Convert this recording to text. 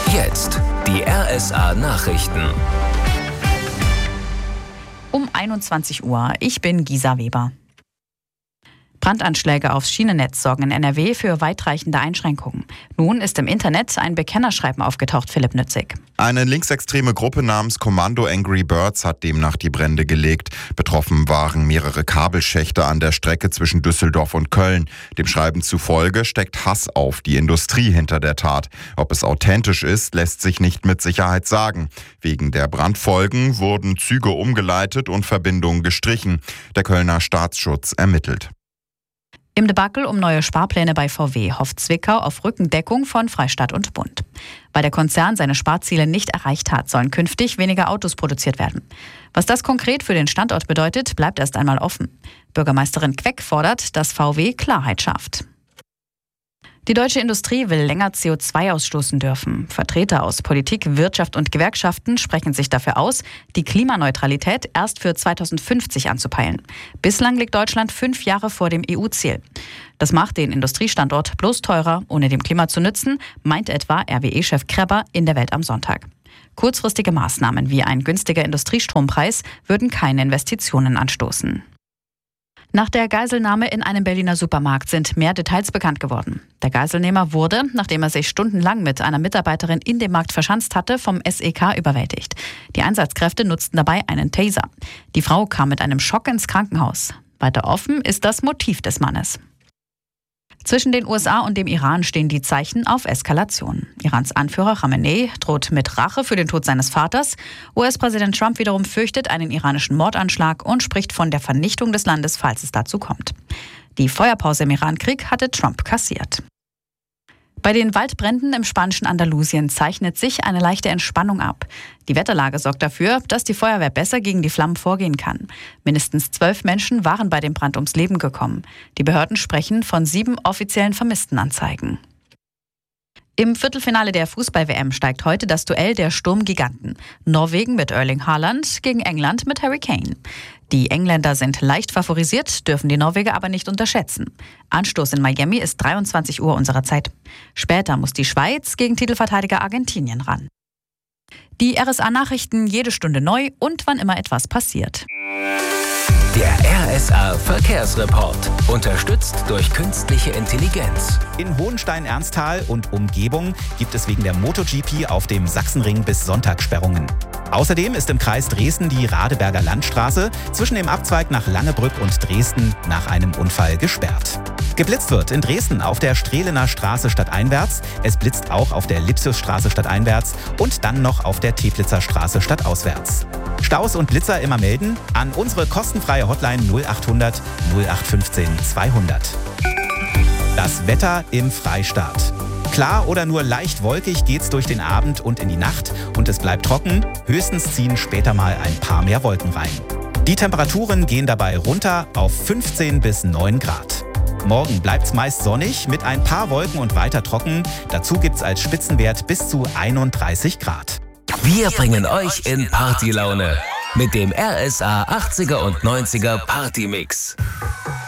Jetzt die RSA Nachrichten. Um 21 Uhr. Ich bin Gisa Weber. Brandanschläge aufs Schienennetz sorgen in NRW für weitreichende Einschränkungen. Nun ist im Internet ein Bekennerschreiben aufgetaucht, Philipp Nützig. Eine linksextreme Gruppe namens Kommando Angry Birds hat demnach die Brände gelegt. Betroffen waren mehrere Kabelschächte an der Strecke zwischen Düsseldorf und Köln. Dem Schreiben zufolge steckt Hass auf die Industrie hinter der Tat. Ob es authentisch ist, lässt sich nicht mit Sicherheit sagen. Wegen der Brandfolgen wurden Züge umgeleitet und Verbindungen gestrichen. Der Kölner Staatsschutz ermittelt. Im Debakel um neue Sparpläne bei VW hofft Zwickau auf Rückendeckung von Freistaat und Bund. Weil der Konzern seine Sparziele nicht erreicht hat, sollen künftig weniger Autos produziert werden. Was das konkret für den Standort bedeutet, bleibt erst einmal offen. Bürgermeisterin Queck fordert, dass VW Klarheit schafft. Die deutsche Industrie will länger CO2 ausstoßen dürfen. Vertreter aus Politik, Wirtschaft und Gewerkschaften sprechen sich dafür aus, die Klimaneutralität erst für 2050 anzupeilen. Bislang liegt Deutschland 5 Jahre vor dem EU-Ziel. Das macht den Industriestandort bloß teurer, ohne dem Klima zu nützen, meint etwa RWE-Chef Krebber in der Welt am Sonntag. Kurzfristige Maßnahmen wie ein günstiger Industriestrompreis würden keine Investitionen anstoßen. Nach der Geiselnahme in einem Berliner Supermarkt sind mehr Details bekannt geworden. Der Geiselnehmer wurde, nachdem er sich stundenlang mit einer Mitarbeiterin in dem Markt verschanzt hatte, vom SEK überwältigt. Die Einsatzkräfte nutzten dabei einen Taser. Die Frau kam mit einem Schock ins Krankenhaus. Weiter offen ist das Motiv des Mannes. Zwischen den USA und dem Iran stehen die Zeichen auf Eskalation. Irans Anführer Khamenei droht mit Rache für den Tod seines Vaters. US-Präsident Trump wiederum fürchtet einen iranischen Mordanschlag und spricht von der Vernichtung des Landes, falls es dazu kommt. Die Feuerpause im Irankrieg hatte Trump kassiert. Bei den Waldbränden im spanischen Andalusien zeichnet sich eine leichte Entspannung ab. Die Wetterlage sorgt dafür, dass die Feuerwehr besser gegen die Flammen vorgehen kann. Mindestens 12 Menschen waren bei dem Brand ums Leben gekommen. Die Behörden sprechen von 7 offiziellen Vermisstenanzeigen. Im Viertelfinale der Fußball-WM steigt heute das Duell der Sturmgiganten. Norwegen mit Erling Haaland gegen England mit Harry Kane. Die Engländer sind leicht favorisiert, dürfen die Norweger aber nicht unterschätzen. Anstoß in Miami ist 23 Uhr unserer Zeit. Später muss die Schweiz gegen Titelverteidiger Argentinien ran. Die RSA-Nachrichten jede Stunde neu und wann immer etwas passiert. Der RSA-Verkehrsreport. Unterstützt durch künstliche Intelligenz. In Hohenstein-Ernsthal und Umgebung gibt es wegen der MotoGP auf dem Sachsenring bis Sonntag Sperrungen. Außerdem ist im Kreis Dresden die Radeberger Landstraße zwischen dem Abzweig nach Langebrück und Dresden nach einem Unfall gesperrt. Geblitzt wird in Dresden auf der Strehlener Straße stadteinwärts. Es blitzt auch auf der Lipsiusstraße stadteinwärts und dann noch auf der Teplitzer Straße stadtauswärts. Staus und Blitzer immer melden an unsere kostenfreie Hotline 0800 0815 200. Das Wetter im Freistaat. Klar oder nur leicht wolkig geht's durch den Abend und in die Nacht und es bleibt trocken. Höchstens ziehen später mal ein paar mehr Wolken rein. Die Temperaturen gehen dabei runter auf 15 bis 9 Grad. Morgen bleibt's meist sonnig mit ein paar Wolken und weiter trocken. Dazu gibt's als Spitzenwert bis zu 31 Grad. Wir bringen euch in Partylaune mit dem RSA 80er und 90er Partymix.